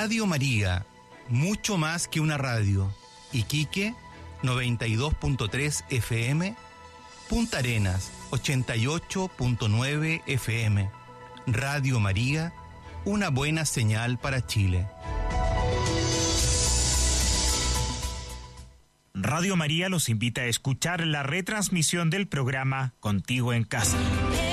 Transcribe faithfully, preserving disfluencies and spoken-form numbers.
Radio María, mucho más que una radio. Iquique, noventa y dos punto tres F M. Punta Arenas, ochenta y ocho punto nueve F M. Radio María, una buena señal para Chile. Radio María los invita a escuchar la retransmisión del programa Contigo en Casa.